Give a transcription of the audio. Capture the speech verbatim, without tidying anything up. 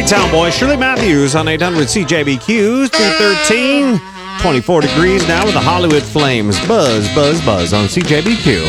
Town Boy, Shirley Matthews on eight hundred C J B Q, three thirteen, twenty-four degrees now with the Hollywood Flames. Buzz, buzz, buzz on C J B Q.